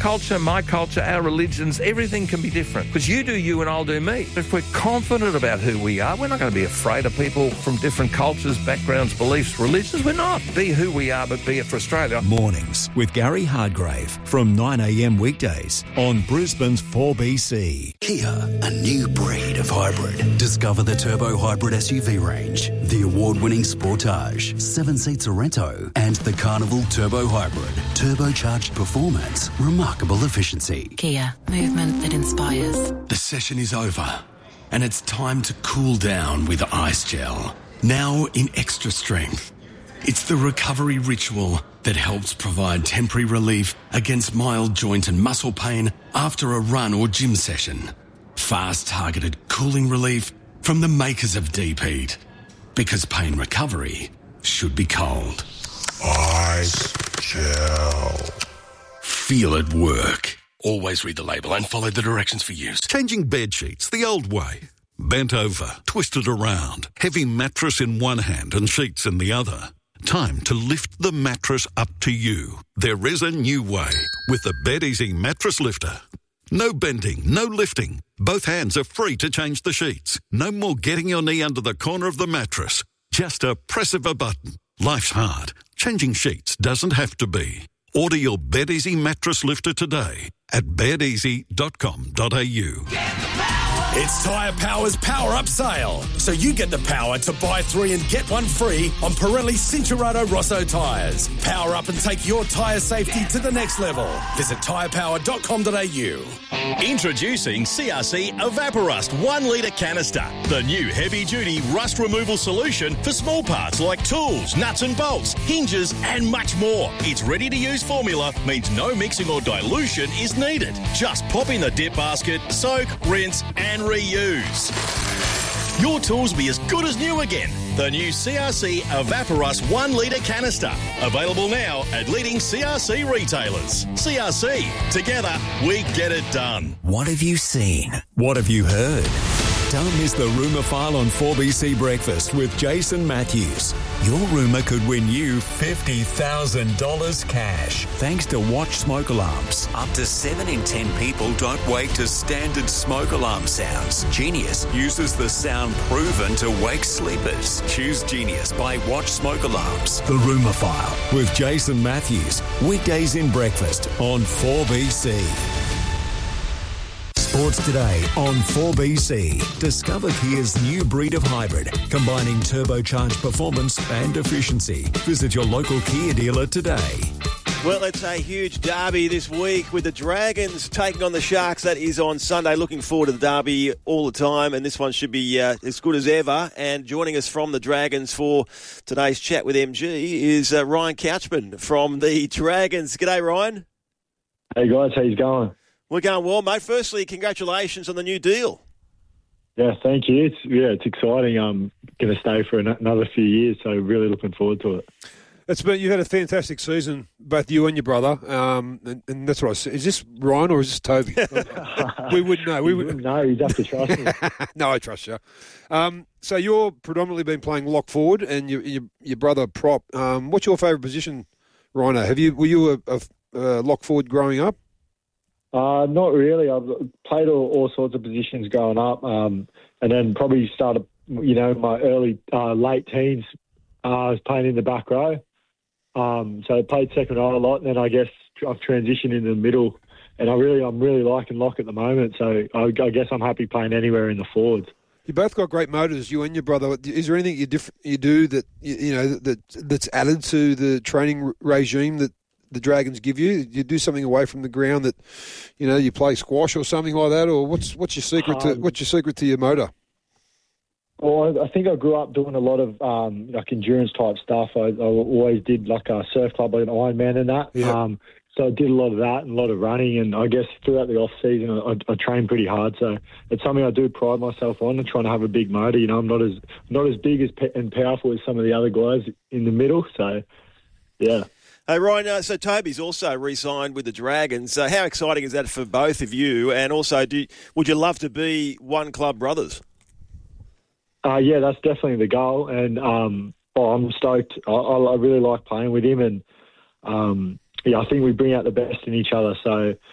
culture, my culture, our religions, everything can be different. Because you do you and I'll do me. If we're confident about who we are, we're not going to be afraid of people from different cultures, backgrounds, beliefs, religions. We're not. Be who we are, but be it for Australia. Mornings with Gary Hardgrave from 9 a.m. weekdays on Brisbane's 4BC. Kia, a new breed of hybrid. Discover the turbo hybrid SUV range, the award-winning Sportage, 7-seat Sorento, and the Carnival Turbo Hybrid. Turbocharged performance, remarkable efficiency. Kia, movement that inspires. The session is over, and it's time to cool down with Ice Gel. Now in extra strength. It's the recovery ritual that helps provide temporary relief against mild joint and muscle pain after a run or gym session. Fast targeted cooling relief from the makers of Deep Heat. Because pain recovery should be cold. Ice Gel. Feel it work. Always read the label and follow the directions for use. Changing bed sheets the old way. Bent over, twisted around, heavy mattress in one hand and sheets in the other. Time to lift the mattress up to you. There is a new way with the BedEasy Mattress Lifter. No bending, no lifting. Both hands are free to change the sheets. No more getting your knee under the corner of the mattress. Just a press of a button. Life's hard. Changing sheets doesn't have to be. Order your BedEasy Mattress Lifter today at bedeasy.com.au. It's Tyre Power's Power Up Sale. So you get the power to buy 3 and get 1 free on Pirelli Cinturado Rosso tyres. Power up and take your tyre safety to the next level. Visit tyrepower.com.au. Introducing CRC Evaporust 1 litre canister. The new heavy-duty rust removal solution for small parts like tools, nuts and bolts, hinges and much more. Its ready-to-use formula means no mixing or dilution is needed. Just pop in the dip basket, soak, rinse and reuse. Your tools will be as good as new again. The new CRC Evaporust 1 litre canister. Available now at leading CRC retailers. CRC. Together, we get it done. What have you seen? What have you heard? Don't miss the Rumour File on 4BC Breakfast with Jason Matthews. Your rumour could win you $50,000 cash thanks to Watch Smoke Alarms. Up to 7 in 10 people don't wake to standard smoke alarm sounds. Genius uses the sound proven to wake sleepers. Choose Genius by Watch Smoke Alarms. The Rumour File with Jason Matthews. Weekdays in breakfast on 4BC. Sports Today on 4BC. Discover Kia's new breed of hybrid, combining turbocharged performance and efficiency. Visit your local Kia dealer today. Well, it's a huge derby this week with the Dragons taking on the Sharks. That is on Sunday. Looking forward to the derby all the time, and this one should be as good as ever. And joining us from the Dragons for today's chat with MG is Ryan Couchman from the Dragons. G'day, Ryan. Hey, guys. How you going? We're going well, mate. Firstly, congratulations on the new deal. Yeah, thank you. It's exciting. I'm going to stay for another few years, so really looking forward to it. You've had a fantastic season, both you and your brother, and that's what I said. Is this Ryan or is this Toby? We wouldn't know. You wouldn't know. You'd have to trust me. No, I trust you. So you've predominantly been playing lock forward, and your brother prop. What's your favourite position, Rhino? Were you a lock forward growing up? Not really. I've played all sorts of positions growing up, and then probably started, my early, late teens. I was playing in the back row. So I played second row a lot, and then I guess I've transitioned into the middle, and I'm really liking lock at the moment. So I guess I'm happy playing anywhere in the forwards. You both got great motors, you and your brother. Is there anything you do that that's added to the training regime that the Dragons give you? You do something away from the ground that, you play squash or something like that, or what's your secret to your motor? Well, I think I grew up doing a lot of endurance type stuff. I always did like a surf club, like an Ironman and that. Yep. So I did a lot of that and a lot of running, and I guess throughout the off season I train pretty hard. So it's something I do pride myself on, and trying to have a big motor. I'm not as big and powerful as some of the other guys in the middle. So yeah. Hey, Ryan, so Toby's also re-signed with the Dragons. How exciting is that for both of you? And also, would you love to be one club brothers? Yeah, that's definitely the goal. And I'm stoked. I really like playing with him. And, I think we bring out the best in each other. So